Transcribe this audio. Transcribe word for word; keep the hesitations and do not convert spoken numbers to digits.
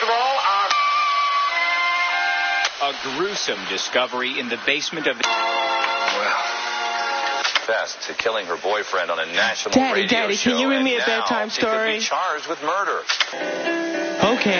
First of all, uh... A gruesome discovery in the basement of the... Well, confessed to killing her boyfriend on a national Daddy, radio Daddy, show. can you read me a and bedtime now she could story? be charged with murder. Okay.